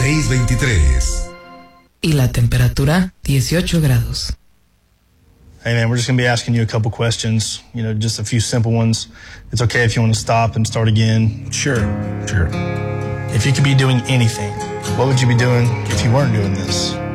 623. Y la temperatura, 18 grados. Hey man, we're just gonna be asking you a couple questions, just a few simple ones. It's okay if you want to stop and start again. Sure. If you could be doing anything, what would you be doing if you weren't doing this?